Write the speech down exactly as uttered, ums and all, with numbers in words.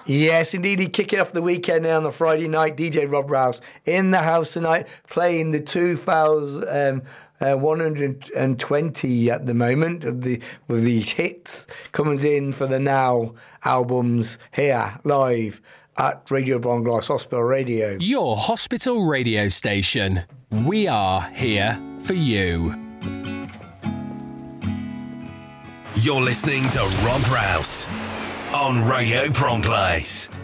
Yes, indeed. He kicking off the weekend now on the Friday night. D J Rob Rouse in the house tonight, playing the two thousand um, uh, one hundred twenty at the moment of the with the hits. Comes in for the Now albums here live at Radio Bronglass Hospital Radio. Your hospital radio station. We are here for you. You're listening to Rob Rouse on Radio Bronglass.